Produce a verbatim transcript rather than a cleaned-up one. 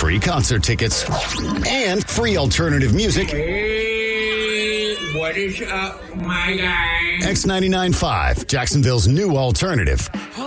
free concert tickets, and free alternative music. Hey, what is up, my guy? X ninety-nine point five, Jacksonville's new alternative.